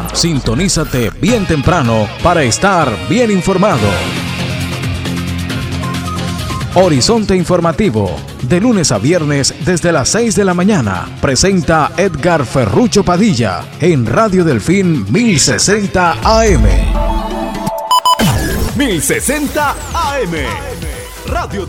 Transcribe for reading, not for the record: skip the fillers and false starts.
Sintonízate bien temprano para estar bien informado. Horizonte Informativo, de lunes a viernes desde las 6 de la mañana, presenta Edgar Ferrucho Padilla en Radio Delfín 1060 AM. 1060 AM. Radio